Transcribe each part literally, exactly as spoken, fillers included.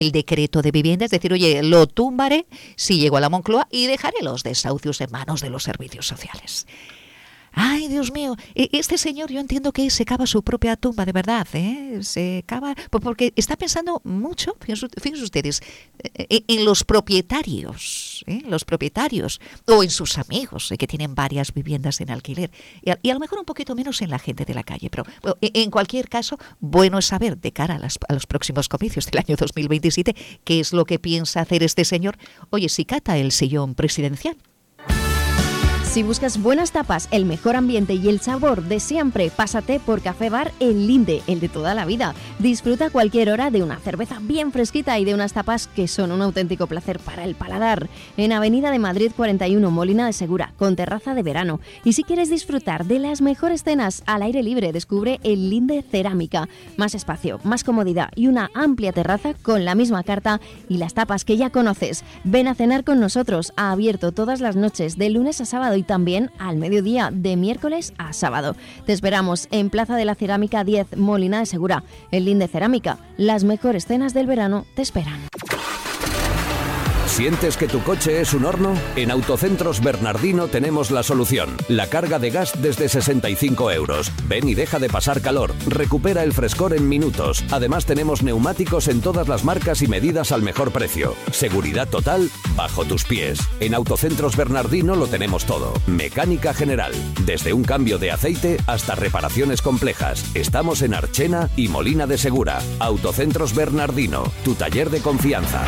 el decreto de vivienda, es decir, oye, lo tumbaré si llego a la Moncloa y dejaré los desahucios en manos de los servicios sociales. Ay, Dios mío, este señor yo entiendo que se cava su propia tumba, de verdad, ¿eh? Se cava, porque está pensando mucho, fíjense ustedes, en los propietarios, ¿eh? Los propietarios, o en sus amigos, ¿eh? Que tienen varias viviendas en alquiler, y a, y a lo mejor un poquito menos en la gente de la calle, pero bueno, en cualquier caso, bueno es saber, de cara a, las, a los próximos comicios del año dos mil veintisiete, qué es lo que piensa hacer este señor. Oye, si cata el sillón presidencial. Si buscas buenas tapas, el mejor ambiente y el sabor de siempre, pásate por Café Bar El Linde, el de toda la vida. Disfruta a cualquier hora de una cerveza bien fresquita y de unas tapas que son un auténtico placer para el paladar. En Avenida de Madrid cuarenta y uno, Molina de Segura, con terraza de verano. Y si quieres disfrutar de las mejores cenas al aire libre, descubre El Linde Cerámica. Más espacio, más comodidad y una amplia terraza con la misma carta y las tapas que ya conoces. Ven a cenar con nosotros, ha abierto todas las noches de lunes a sábado y también al mediodía de miércoles a sábado. Te esperamos en Plaza de la Cerámica diez, Molina de Segura. El Linde Cerámica, las mejores cenas del verano te esperan. ¿Sientes que tu coche es un horno? En Autocentros Bernardino tenemos la solución. La carga de gas desde sesenta y cinco euros. Ven y deja de pasar calor. Recupera el frescor en minutos. Además tenemos neumáticos en todas las marcas y medidas al mejor precio. Seguridad total bajo tus pies. En Autocentros Bernardino lo tenemos todo. Mecánica general. Desde un cambio de aceite hasta reparaciones complejas. Estamos en Archena y Molina de Segura. Autocentros Bernardino. Tu taller de confianza.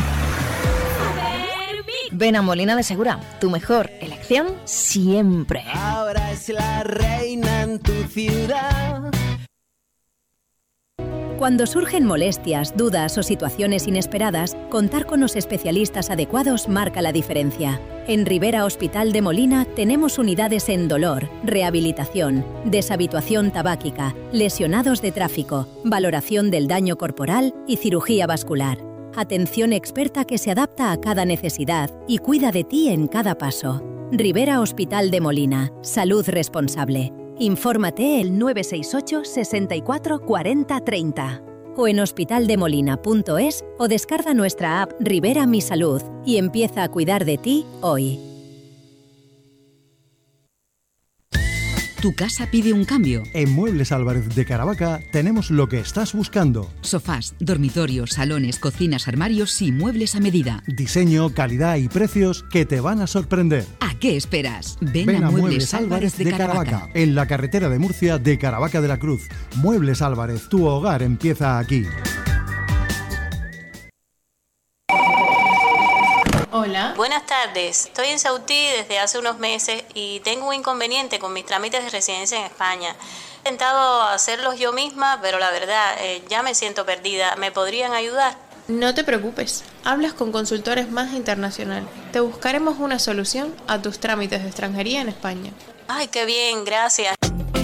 Ven a Molina de Segura, tu mejor elección siempre. Ahora es la reina en tu ciudad. Cuando surgen molestias, dudas o situaciones inesperadas, contar con los especialistas adecuados marca la diferencia. En Rivera Hospital de Molina tenemos unidades en dolor, rehabilitación, deshabituación tabáquica, lesionados de tráfico, valoración del daño corporal y cirugía vascular. Atención experta que se adapta a cada necesidad y cuida de ti en cada paso. Rivera Hospital de Molina. Salud responsable. Infórmate el nueve seis ocho, sesenta y cuatro, cuarenta, treinta o en hospitaldemolina punto es o descarga nuestra app Rivera Mi Salud y empieza a cuidar de ti hoy. ¿Tu casa pide un cambio? En Muebles Álvarez de Caravaca tenemos lo que estás buscando. Sofás, dormitorios, salones, cocinas, armarios y muebles a medida. Diseño, calidad y precios que te van a sorprender. ¿A qué esperas? Ven, Ven a, a Muebles, Muebles Álvarez de, de Caravaca. Caravaca, en la carretera de Murcia de Caravaca de la Cruz. Muebles Álvarez, tu hogar empieza aquí. Hola. Buenas tardes. Estoy en Sautí desde hace unos meses y tengo un inconveniente con mis trámites de residencia en España. He intentado hacerlos yo misma, pero la verdad, eh, ya me siento perdida. ¿Me podrían ayudar? No te preocupes. Hablas con Consultores Más Internacional. Te buscaremos una solución a tus trámites de extranjería en España. Ay, qué bien, gracias.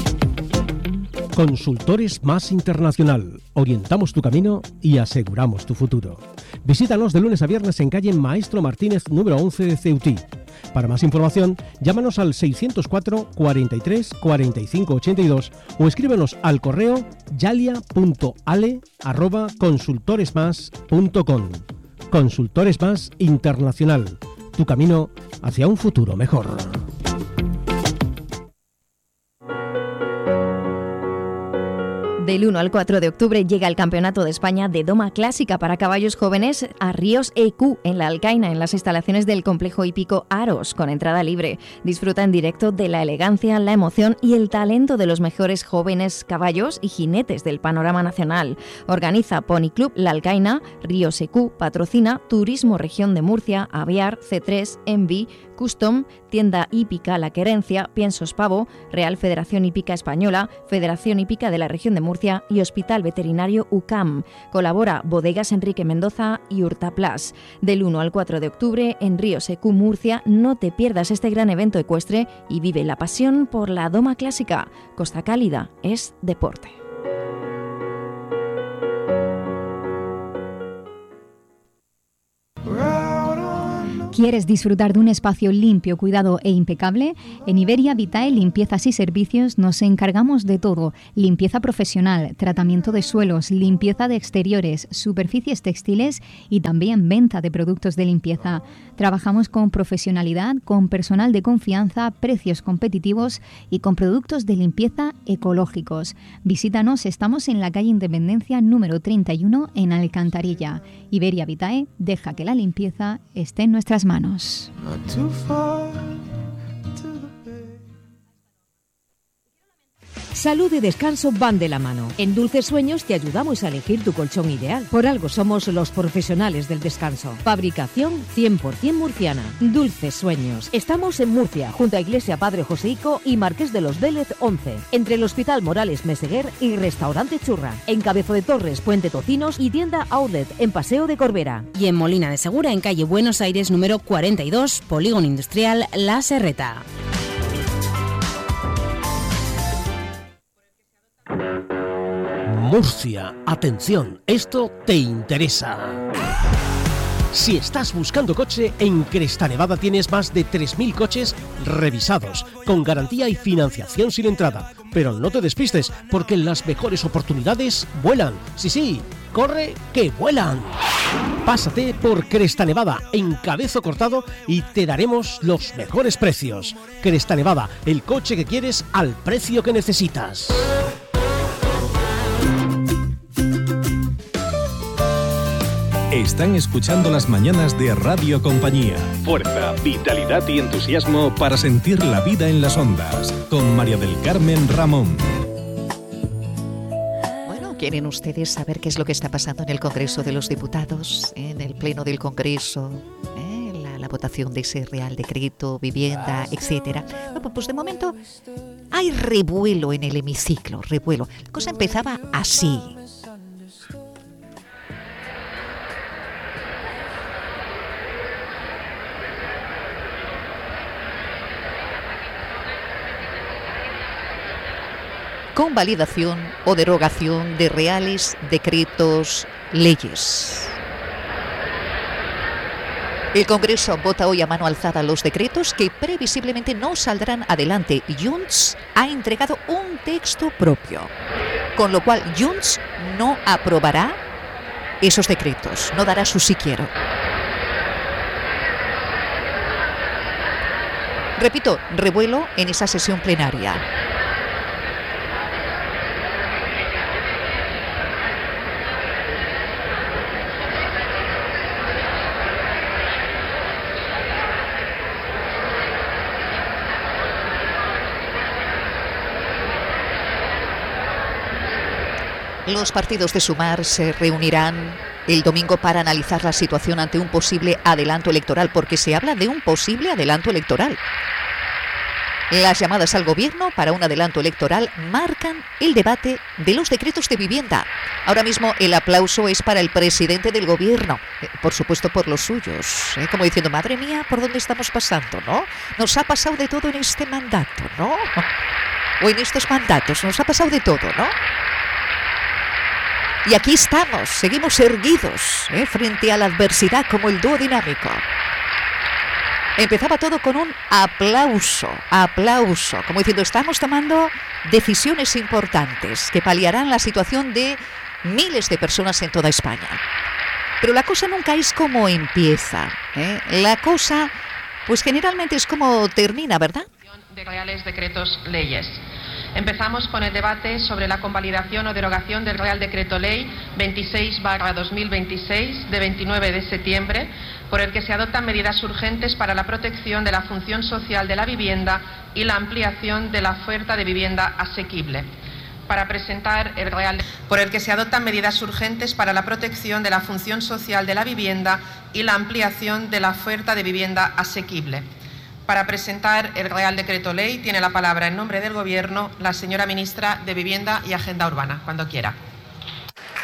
Consultores Más Internacional. Orientamos tu camino y aseguramos tu futuro. Visítanos de lunes a viernes en calle Maestro Martínez número once de Ceutí. Para más información, llámanos al seiscientos cuatro, cuarenta y tres, cuarenta y cinco, ochenta y dos o escríbenos al correo yalia punto ale arroba consultoresmas punto com. Consultores Más Internacional. Tu camino hacia un futuro mejor. Del uno al cuatro de octubre llega el Campeonato de España de Doma Clásica para caballos jóvenes a Ríos E Q en la Alcaina, en las instalaciones del complejo hípico Aros, con entrada libre. Disfruta en directo de la elegancia, la emoción y el talento de los mejores jóvenes caballos y jinetes del panorama nacional. Organiza Pony Club La Alcaina, Ríos E Q, patrocina Turismo Región de Murcia, Aviar, C tres, Envi, Custom, Tienda Hípica La Querencia, Piensos Pavo, Real Federación Hípica Española, Federación Hípica de la Región de Murcia y Hospital Veterinario U C A M. Colabora Bodegas Enrique Mendoza y Hurtaplas. Del uno al cuatro de octubre en Ríos E Q Murcia, no te pierdas este gran evento ecuestre y vive la pasión por la doma clásica. Costa Cálida es deporte. ¿Quieres disfrutar de un espacio limpio, cuidado e impecable? En Iberia Vitae Limpiezas y Servicios nos encargamos de todo. Limpieza profesional, tratamiento de suelos, limpieza de exteriores, superficies textiles y también venta de productos de limpieza. Trabajamos con profesionalidad, con personal de confianza, precios competitivos y con productos de limpieza ecológicos. Visítanos, estamos en la calle Independencia número treinta y uno en Alcantarilla. Iberia Vitae deja que la limpieza esté en nuestras manos. Salud y descanso van de la mano. En Dulces Sueños te ayudamos a elegir tu colchón ideal. Por algo somos los profesionales del descanso. Fabricación cien por ciento murciana. Dulces Sueños. Estamos en Murcia, junto a Iglesia Padre Joseico y Marqués de los Vélez once. Entre el Hospital Morales Meseguer y Restaurante Churra. En Cabezo de Torres, Puente Tocinos y tienda Outlet en Paseo de Corbera. Y en Molina de Segura, en calle Buenos Aires número cuarenta y dos, Polígono Industrial La Serreta. Murcia, atención, esto te interesa. Si estás buscando coche, en Cresta Nevada tienes más de tres mil coches revisados, con garantía y financiación sin entrada. Pero no te despistes, porque las mejores oportunidades vuelan. Sí, sí, corre que vuelan. Pásate por Cresta Nevada, en Cabezo Cortado, y te daremos los mejores precios. Cresta Nevada, el coche que quieres al precio que necesitas. Están escuchando las mañanas de Radio Compañía. Fuerza, vitalidad y entusiasmo para sentir la vida en las ondas. Con María del Carmen Ramón. Bueno, ¿quieren ustedes saber qué es lo que está pasando en el Congreso de los Diputados? En el Pleno del Congreso, ¿eh? la, la votación de ese Real Decreto, vivienda, etcétera. Bueno, pues de momento hay revuelo en el hemiciclo, revuelo. La cosa empezaba así. Convalidación o derogación de reales decretos leyes. El Congreso vota hoy a mano alzada los decretos que previsiblemente no saldrán adelante. Junts ha entregado un texto propio, con lo cual Junts no aprobará esos decretos, no dará su sí quiero. Repito, revuelo en esa sesión plenaria. Los partidos de Sumar se reunirán el domingo para analizar la situación ante un posible adelanto electoral, porque se habla de un posible adelanto electoral. Las llamadas al gobierno para un adelanto electoral marcan el debate de los decretos de vivienda. Ahora mismo el aplauso es para el presidente del gobierno, eh, por supuesto por los suyos, eh, como diciendo, madre mía, ¿por dónde estamos pasando, no? Nos ha pasado de todo en este mandato, ¿no? O en estos mandatos, nos ha pasado de todo, ¿no? Y aquí estamos, seguimos erguidos, ¿eh? frente a la adversidad como el dúo dinámico. Empezaba todo con un aplauso, aplauso, como diciendo, estamos tomando decisiones importantes que paliarán la situación de miles de personas en toda España. Pero la cosa nunca es como empieza, ¿eh? La cosa, pues generalmente es como termina, ¿verdad? De reales decretos leyes. Empezamos con el debate sobre la convalidación o derogación del Real Decreto Ley veintiséis barra dos mil veintiséis de veintinueve de septiembre, por el que se adoptan medidas urgentes para la protección de la función social de la vivienda y la ampliación de la oferta de vivienda asequible. Para presentar el Real por el que se adoptan medidas urgentes para la protección de la función social de la vivienda y la ampliación de la oferta de vivienda asequible. Para presentar el Real Decreto Ley tiene la palabra en nombre del Gobierno la señora ministra de Vivienda y Agenda Urbana, cuando quiera.